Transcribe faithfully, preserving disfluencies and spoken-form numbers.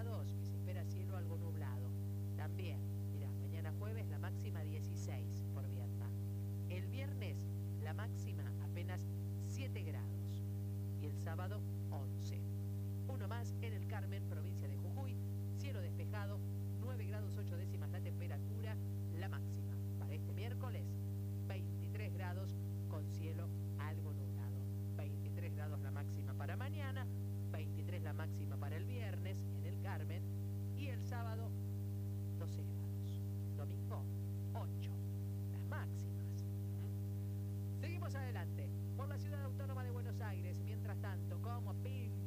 grados y se espera cielo algo nublado. También, mirá, mañana jueves la máxima dieciséis por Viedma. El viernes la máxima apenas siete grados y el sábado once. Uno más en el Carmen, provincia de Jujuy, cielo despejado, nueve grados ocho décimas la temperatura, la máxima para este miércoles veintitrés grados con cielo algo nublado. veintitrés grados la máxima para mañana, veintitrés la máxima para el viernes en el Carmen y el sábado doce grados. Domingo ocho, las máximas. ¿Mm? Seguimos adelante por la ciudad autónoma de Buenos Aires. Mientras tanto, como pim